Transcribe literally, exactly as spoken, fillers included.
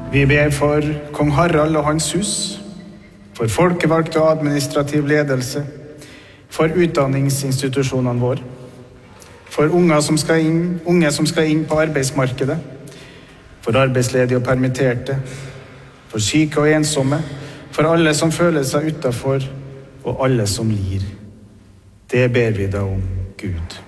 Vi ber for kong Harald og hans hus, for folkevalgt og administrativ ledelse, for utdanningsinstitusjonene våre, for unge som skal inn, unge som skal inn på arbeidsmarkedet, for arbeidsledige og permitterte, for syke og ensomme, for alle som føler seg utenfor, og alle som lir. Det ber vi deg om, Gud.